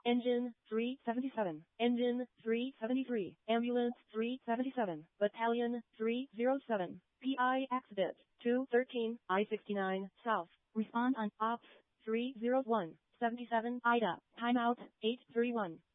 Engine 377. Engine 373. Ambulance 377. Battalion 307. PI accident 213 I-69 South. Respond on Ops 301. 77 Ida. Timeout 831.